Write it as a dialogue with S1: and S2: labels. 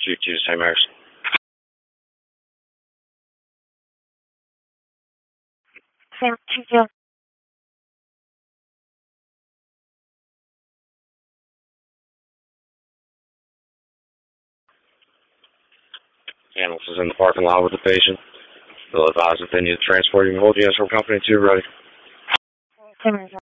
S1: 2 St. Mary's.
S2: Thank you.
S1: Animals is in the parking lot with the patient. They'll advise if they need to transport you and hold you as from company 2 ready.
S2: St. Mary's.